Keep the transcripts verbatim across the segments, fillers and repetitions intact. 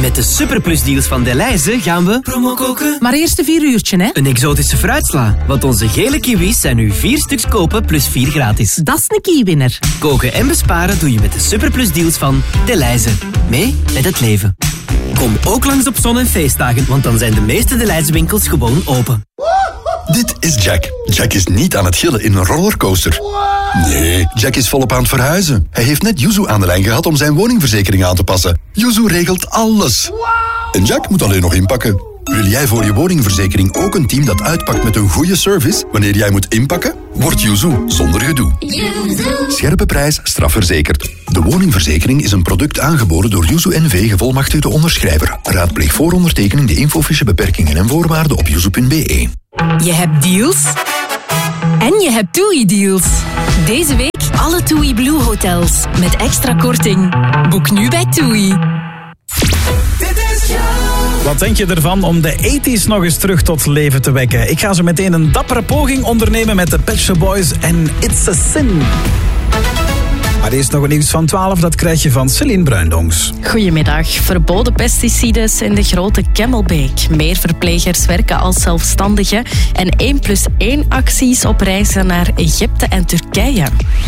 Met de superplusdeals van Delhaize gaan we promo koken. Maar eerst een vier uurtje, hè? Een exotische fruitsla. Want onze gele kiwis zijn nu vier stuks kopen plus vier gratis. Dat is een kiewinner. Koken en besparen doe je met de superplusdeals van Delhaize. Mee met het leven. Kom ook langs op zon- en feestdagen, want dan zijn de meeste Delhaize winkels gewoon open. Dit is Jack. Jack is niet aan het gillen in een rollercoaster. Nee, Jack is volop aan het verhuizen. Hij heeft net Yuzu aan de lijn gehad om zijn woningverzekering aan te passen. Yuzu regelt alles. En Jack moet alleen nog inpakken. Wil jij voor je woningverzekering ook een team dat uitpakt met een goede service wanneer jij moet inpakken? Word Yuzu zonder gedoe. Scherpe prijs, strafverzekerd. De woningverzekering is een product aangeboden door Yuzu N V gevolmachtigde onderschrijver. Raadpleeg voor ondertekening de infofiche beperkingen en voorwaarden op yuzu punt b e. Je hebt deals en je hebt TUI-deals. Deze week alle TUI Blue hotels met extra korting. Boek nu bij TUI. Wat denk je ervan om de tachtiger nog eens terug tot leven te wekken? Ik ga zo meteen een dappere poging ondernemen met de Pet Shop Boys en It's a Sin. Maar eerst nog een nieuws van twaalf, dat krijg je van Celine Bruindongs. Goedemiddag. Verboden pesticiden in de grote Kemmelbeek. Meer verplegers werken als zelfstandigen. En één plus één acties op reizen naar Egypte en Turkije.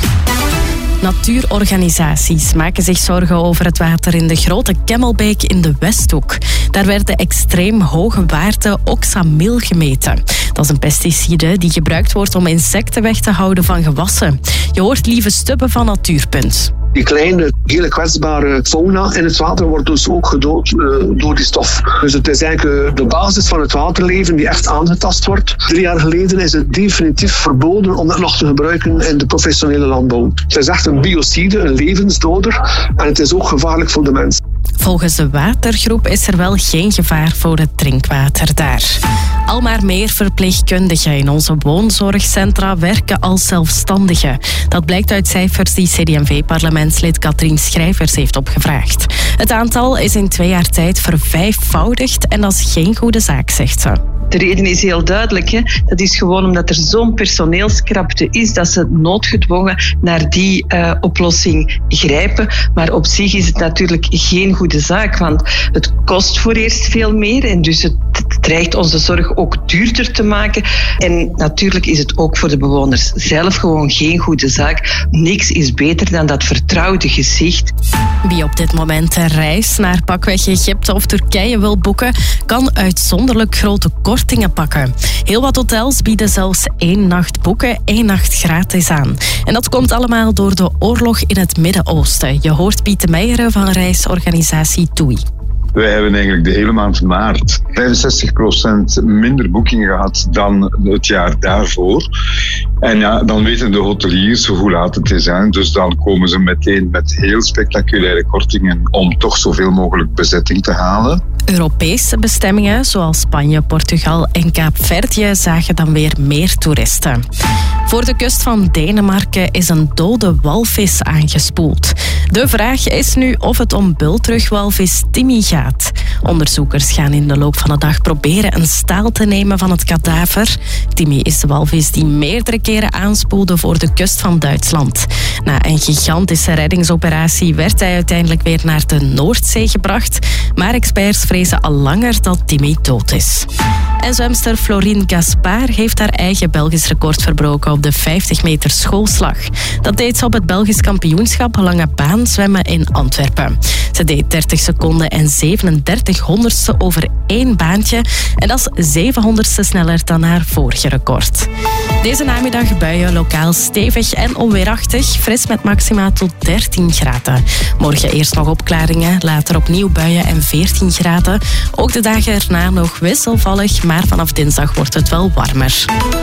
Natuurorganisaties maken zich zorgen over het water in de grote Kemmelbeek in de Westhoek. Daar werden extreem hoge waarden oxamil gemeten. Dat is een pesticide die gebruikt wordt om insecten weg te houden van gewassen. Je hoort Lieve Stubbe van Natuurpunt. Die kleine, hele kwetsbare fauna in het water wordt dus ook gedood uh, door die stof. Dus het is eigenlijk uh, de basis van het waterleven die echt aangetast wordt. Drie jaar geleden is het definitief verboden om dat nog te gebruiken in de professionele landbouw. Het is echt een biocide, een levensdoder. En het is ook gevaarlijk voor de mens. Volgens de watergroep is er wel geen gevaar voor het drinkwater daar. Al maar meer verpleegkundigen in onze woonzorgcentra werken als zelfstandigen. Dat blijkt uit cijfers die C D en V-parlementslid Katrien Schrijvers heeft opgevraagd. Het aantal is in twee jaar tijd vervijfvoudigd en dat is geen goede zaak, zegt ze. De reden is heel duidelijk. Hè. Dat is gewoon omdat er zo'n personeelskrapte is dat ze noodgedwongen naar die uh, oplossing grijpen. Maar op zich is het natuurlijk geen goede zaak, want het kost voor eerst veel meer en dus het dreigt onze zorg ook duurder te maken. En natuurlijk is het ook voor de bewoners zelf gewoon geen goede zaak. Niks is beter dan dat vertrouwde gezicht. Wie op dit moment een reis naar pakweg Egypte of Turkije wil boeken, kan uitzonderlijk grote kortingen pakken. Heel wat hotels bieden zelfs één nacht boeken, één nacht gratis aan. En dat komt allemaal door de oorlog in het Midden-Oosten. Je hoort Piet de Meijeren van reisorganisatie TUI. Wij hebben eigenlijk de hele maand maart vijfenzestig procent minder boekingen gehad dan het jaar daarvoor. En ja, dan weten de hoteliers hoe laat het is. Hè. Dus dan komen ze meteen met heel spectaculaire kortingen om toch zoveel mogelijk bezetting te halen. Europese bestemmingen zoals Spanje, Portugal en Kaapverdië zagen dan weer meer toeristen. Voor de kust van Denemarken is een dode walvis aangespoeld. De vraag is nu of het om bultrugwalvis Timmy gaat. Onderzoekers gaan in de loop van de dag proberen een staal te nemen van het kadaver. Timmy is de walvis die meerdere keren aanspoelde voor de kust van Duitsland. Na een gigantische reddingsoperatie werd hij uiteindelijk weer naar de Noordzee gebracht. Maar experts vrezen al langer dat Timmy dood is. En zwemster Florine Gaspard heeft haar eigen Belgisch record verbroken op de vijftig meter schoolslag. Dat deed ze op het Belgisch kampioenschap lange baan zwemmen in Antwerpen. Ze deed dertig seconden en zevenendertig honderdste over één baantje. En dat is zevenhonderdste sneller dan haar vorige record. Deze namiddag buien lokaal stevig en onweerachtig. Fris met maxima tot dertien graden. Morgen eerst nog opklaringen, later opnieuw buien en veertien graden. Ook de dagen erna nog wisselvallig, maar vanaf dinsdag wordt het wel warmer.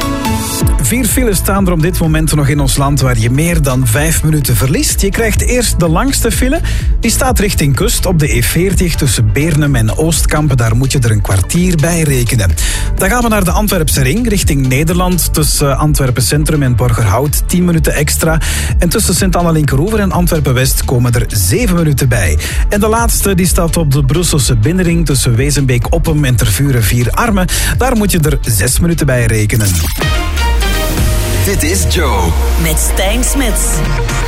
Vier files staan er op dit moment nog in ons land waar je meer dan vijf minuten verliest. Je krijgt eerst de langste file. Die staat richting kust op de E veertig tussen Beernem en Oostkamp. Daar moet je er een kwartier bij rekenen. Dan gaan we naar de Antwerpse ring richting Nederland. Tussen Antwerpen Centrum en Borgerhout tien minuten extra. En tussen Sint-Anna-Linkeroever en Antwerpen-West komen er zeven minuten bij. En de laatste die staat op de Brusselse binnenring tussen Wezenbeek-Oppem en Tervuren Vier-Armen. Daar moet je er zes minuten bij rekenen. Dit is Joe. Met Stijn Smits.